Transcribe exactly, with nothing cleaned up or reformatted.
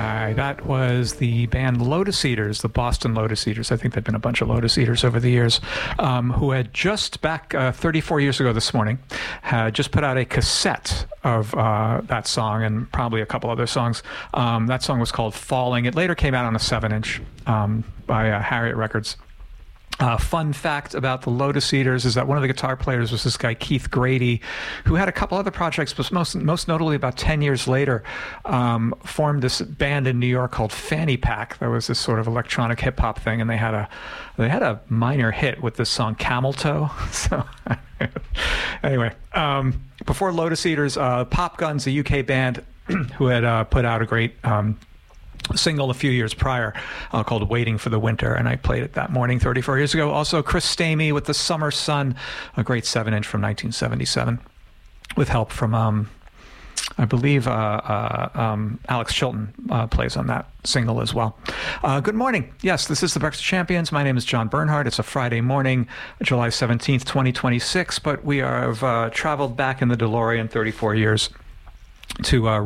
Hi, that was the band Lotus Eaters, the Boston Lotus Eaters. I think there've been a bunch of Lotus Eaters over the years, um, who had just back uh, thirty-four years ago this morning, had just put out a cassette of uh, that song and probably a couple other songs. Um, that song was called Falling. It later came out on a seven inch um, by uh, Harriet Records. Uh, fun fact about the Lotus Eaters is that one of the guitar players was this guy Keith Grady, who had a couple other projects, but most most notably about ten years later, um, formed this band in New York called Fanny Pack. That was this sort of electronic hip hop thing, and they had a they had a minor hit with this song Camel Toe. So anyway, um, before Lotus Eaters, uh, Pop Guns, a U K band who had uh, put out a great Um, single a few years prior uh, called Waiting for the Winter, and I played it that morning thirty-four years ago. Also Chris Stamey with The Summer Sun, a great seven inch from nineteen seventy-seven with help from um, I believe uh, uh, um, Alex Chilton uh, plays on that single as well. Uh, good morning. Yes, this is the Breakfast Champions. My name is John Bernhardt. It's a Friday morning, July seventeenth, twenty twenty-six, but we have uh, traveled back in the DeLorean thirty-four years to uh,